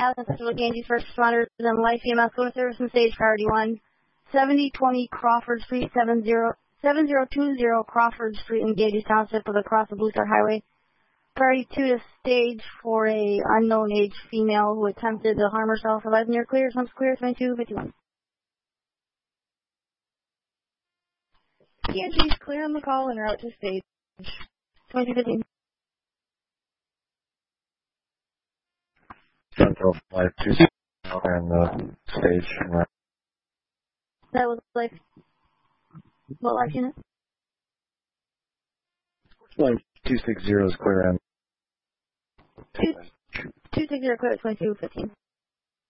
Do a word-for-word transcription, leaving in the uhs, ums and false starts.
As with Ganges first responders and life E M S go to service and stage priority one. seventy twenty Crawford Street, seven zero seven zero two zero Crawford Street in Ganges Township with across the Blue Star Highway. Priority two to stage for a unknown age female who attempted to harm herself. Alive near clear, some clear, twenty-two fifty-one. Ganges clear on the call and route to stage. twenty-two fifteen. Central five two and the stage. That was like, what life unit? Flight two six zero is clear and two six zero clear at twenty-two fifteen.